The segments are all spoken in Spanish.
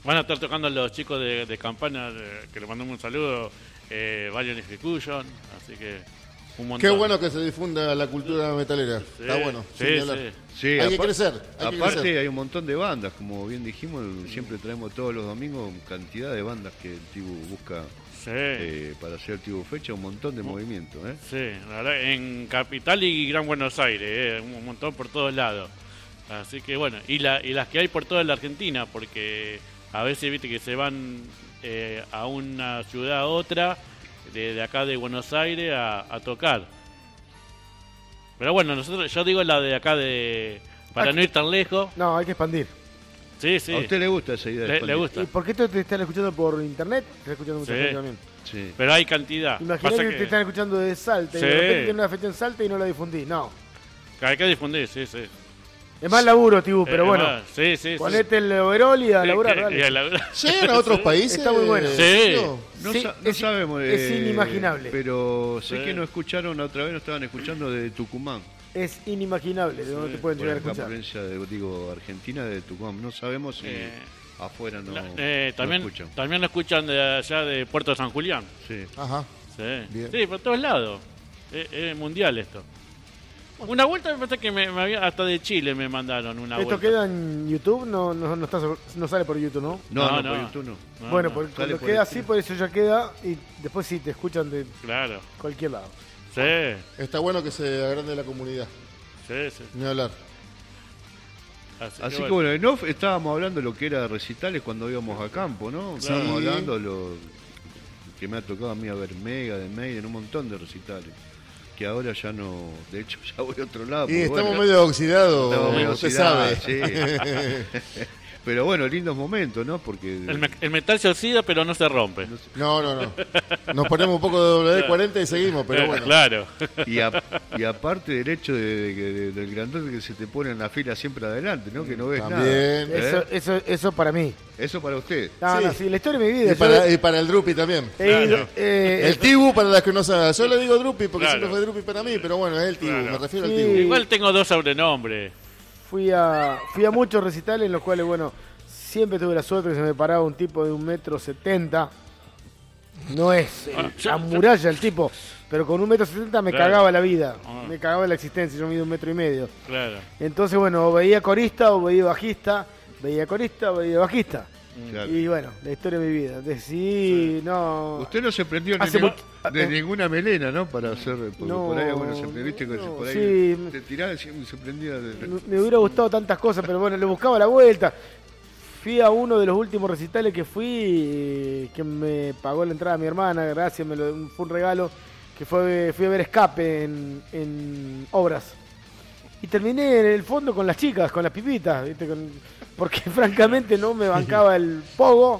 Van a estar tocando los chicos de Campana, que le mandamos un saludo, Valiant Execution, así que un montón. Qué bueno que se difunda la cultura metalera. Sí, Está bueno. sí, sin hablar. sí. Hay que crecer. Aparte hay un montón de bandas, como bien dijimos, siempre traemos todos los domingos cantidad de bandas que el Tibu busca para hacer el Tibu Fecha, un montón de movimientos. Sí, la verdad, en Capital y Gran Buenos Aires, un montón por todos lados. Así que bueno, y las que hay por toda la Argentina, porque a veces viste que se van a una ciudad a otra, de acá de Buenos Aires a tocar. Pero bueno, yo digo la de acá para no ir tan lejos. No, hay que expandir. Sí, sí. ¿A usted le gusta esa idea? Le gusta. ¿Y por qué te están escuchando por internet? Te están escuchando mucha gente también. Sí. Pero hay cantidad. Imagínate que te están escuchando de Salta y de repente tienen una fecha en Salta y no la difundís. No. Hay que difundir, sí. Es más laburo, Tibu, pero bueno. Sí. Ponete el overall y a laburar, dale. ¿Llegan a otros países? Está muy bueno. Sí. No sabemos. Es inimaginable. Pero sé que nos escucharon otra vez, nos estaban escuchando de Tucumán. Es inimaginable de dónde te pueden llegar a escuchar. La provincia de Argentina, de Tucumán. No sabemos si afuera no escuchan. También lo escuchan de allá de Puerto San Julián. Sí. Ajá. Sí, Bien. sí, por todos lados. Es mundial esto. Una vuelta me parece que hasta de Chile me mandaron una ¿Esto vuelta. queda en YouTube? No sale por YouTube, ¿no? No, por YouTube no. Bueno, no. porque cuando por queda el así, por eso ya queda. Y después sí te escuchan de Claro. cualquier lado. Sí, Está bueno que se agrande la comunidad. sí. Ni hablar. Así que bueno, en off estábamos hablando de lo que era recitales cuando íbamos a campo, ¿no? Estábamos hablando de lo que me ha tocado a mí a ver Mega, de Maiden, un montón de recitales. Que ahora ya no, de hecho ya voy a otro lado. Y estamos medio oxidados, Estamos medio usted oxidados, sabe. sí. Pero bueno, lindos momentos, ¿no? Porque El metal se oxida, pero no se rompe. No. Nos ponemos un poco de WD-40 y seguimos, pero bueno. Claro. y aparte del hecho del grandote que se te pone en la fila siempre adelante, ¿no? Que no ves También. nada. Eso para mí. Eso para usted. Sí, la historia de mi vida. Y para el Drupi también. Claro. El Tibu, para las que no saben. Yo le digo Drupi porque Claro. siempre fue Drupi para mí, pero bueno, es el Tibu, Claro. me refiero Sí. al Tibu. Igual tengo 2 sobrenombres. Fui a muchos recitales en los cuales, bueno, siempre tuve la suerte que se me paraba un tipo de 1,70 m. No es la muralla el tipo, pero con 1,70 m me Claro. cagaba la vida, Ah. me cagaba la existencia. Yo mido 1,5 m. Claro. Entonces, bueno, o veía corista o veía bajista, veía corista o veía bajista. Claro. Y bueno, la historia de mi vida. Decidí, no. Usted no se prendió Hace de ninguna melena, ¿no? Para hacer. Porque No, por ahí, bueno, se viste que no, por ahí sí. te tiraba y se prendía. Me hubiera gustado tantas cosas, pero bueno, le buscaba la vuelta. Fui a uno de los últimos recitales que fui, que me pagó la entrada mi hermana, gracias, fue un regalo, que fui a ver Escape en Obras. Y terminé en el fondo con las chicas, con las pipitas, ¿viste? Porque francamente no me bancaba el pogo,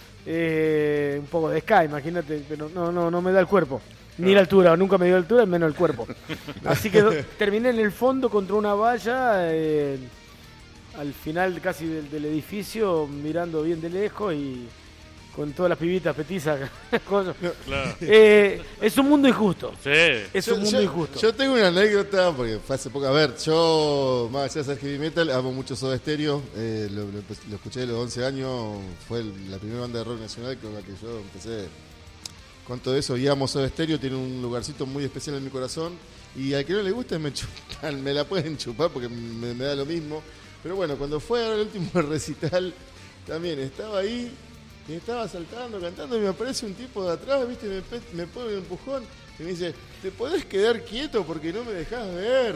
un poco de ska, imagínate, pero no me da el cuerpo. Ni la altura, nunca me dio la altura, menos el cuerpo. Así que terminé en el fondo contra una valla, al final casi del edificio, mirando bien de lejos y con todas las pibitas petizas. Claro. Es un mundo injusto. Sí. Es un mundo injusto. Yo tengo una anécdota, porque fue hace poco. A ver, yo, más allá de hacer heavy metal, amo mucho Soda Stereo. Lo escuché de los 11 años. Fue la primera banda de rock nacional con la que yo empecé con todo eso. Y amo Soda Stereo, tiene un lugarcito muy especial en mi corazón. Y al que no le gusta me la pueden chupar porque me da lo mismo. Pero bueno, cuando fue el último recital, también estaba ahí. Y estaba saltando, cantando, y me aparece un tipo de atrás, ¿viste? Me pone un empujón y me dice, ¿te podés quedar quieto porque no me dejás ver?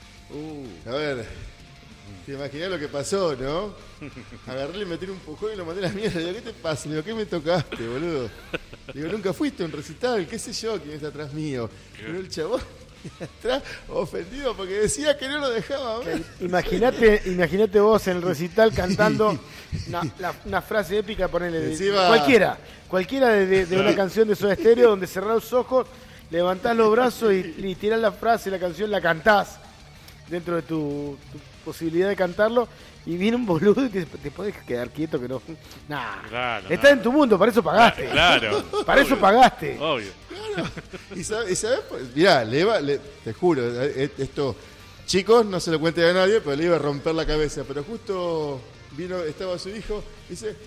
A ver, te imaginás lo que pasó, ¿no? Agarré, le metí un empujón y lo mandé a la mierda. Digo, ¿qué te pasa? Le digo, ¿qué me tocaste, boludo? Digo, nunca fuiste a un recital, qué sé yo, quién está atrás mío. Pero el chabón atrás, ofendido porque decía que no lo dejaba ver. Imagínate vos en el recital cantando una frase épica, ponele Encima... cualquiera de una canción de Soda Stereo, donde cerrás los ojos, levantás los brazos y tirás la frase, la canción, la cantás dentro de tu posibilidad de cantarlo, y viene un boludo y te podés quedar quieto que no. Nah, Claro, estás en tu mundo, para eso pagaste. Claro. Para eso pagaste. Obvio. Claro. ¿Y sabes? Pues, mirá, te juro, esto, chicos, no se lo cuente a nadie, pero le iba a romper la cabeza. Pero justo estaba su hijo, y dice,